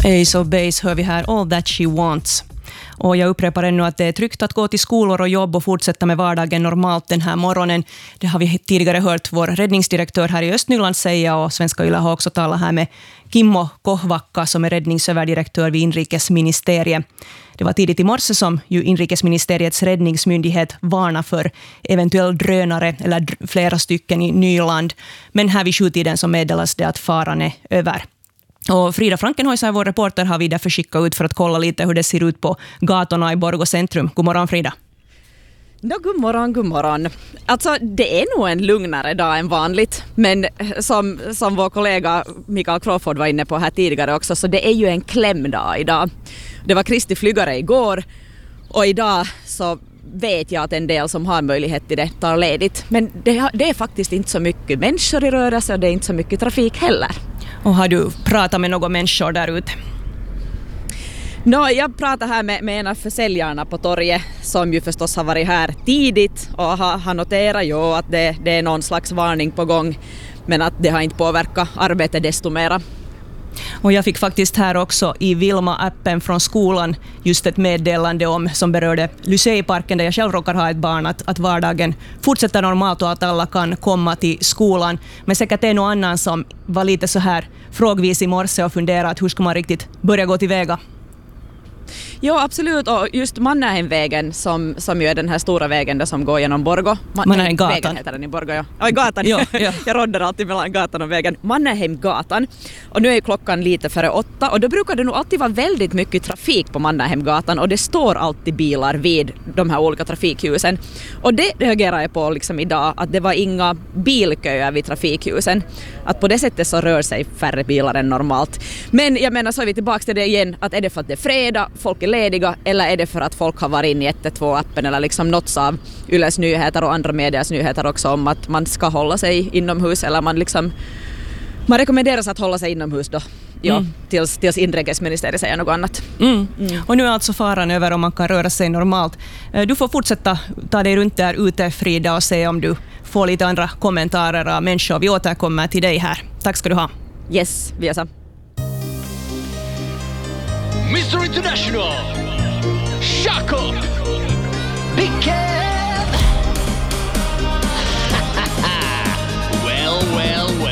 Ace of Base hör vi här, All That She Wants. Och jag upprepar ännu att det är tryggt att gå till skolor och jobb och fortsätta med vardagen normalt den här morgonen. Det har vi tidigare hört vår räddningsdirektör här i Östnyland säga, och Svenska Yle har också talat här med Kimmo Kohvakka som är räddningsöverdirektör vid inrikesministeriet. Det var tidigt i morse som ju inrikesministeriets räddningsmyndighet varnar för eventuell drönare eller flera stycken i Nyland. Men här vid 7-tiden så meddelas det att faran är över. Och Frida Frankenhuis, vår reporter, har vi därför skickat ut för att kolla lite hur det ser ut på gatorna i Borgå centrum. God morgon, Frida. God morgon. Alltså, det är nog en lugnare dag än vanligt. Men som vår kollega Mikael Crawford var inne på här tidigare också, så det är ju en klämdag idag. Det var Kristi flygare igår, och idag så vet jag att en del som har möjlighet till det tar ledigt. Men det är faktiskt inte så mycket människor i rörelse, och det är inte så mycket trafik heller. Och har du pratat med några människor där ute? Jag pratar här med en av försäljarna på torget som ju förstås har varit här tidigt och har noterat ju att det är någon slags varning på gång, men att det har inte påverkat arbetet desto mera. Och jag fick faktiskt här också i Vilma-appen från skolan just ett meddelande som berörde Lycéparken där jag själv råkar ha ett barn, att vardagen fortsätter normalt och att alla kan komma till skolan. Men säkert är någon annan som var lite så här frågvis i morse och funderade att hur ska man riktigt börja gå tillväga. Ja, absolut. Och just Mannerheimvägen som ju är den här stora vägen där som går genom Borgå. Mannerheimgatan. Vägen heter den i Borgå, ja. Ja, gatan. Ja. Jag roddar alltid mellan gatan och vägen. Mannerheimgatan. Och nu är klockan lite före 8, och då brukar det nog alltid vara väldigt mycket trafik på Mannerheimgatan, och det står alltid bilar vid de här olika trafikhusen. Och det reagerar jag på liksom idag, att det var inga bilköer vid trafikhusen. Att på det sättet så rör sig färre bilar än normalt. Men jag menar, så är vi tillbaka till det igen, att är det för att det är fredag, folk är lediga, eller är det för att folk har varit inne i 112-appen eller liksom nåtts av Yles nyheter och andra medias nyheter också om att man ska hålla sig inomhus, eller man rekommenderas att hålla sig inomhus då. Ja, tills inrikesministeriet säger något annat. Och nu är alltså faran över om man kan röra sig normalt. Du får fortsätta ta dig runt där ute, Frida, och se om du får lite andra kommentarer av människor. Vi återkommer till dig här. Tack ska du ha. Yes, vi är så. Mr. International, Shako, Big Cat.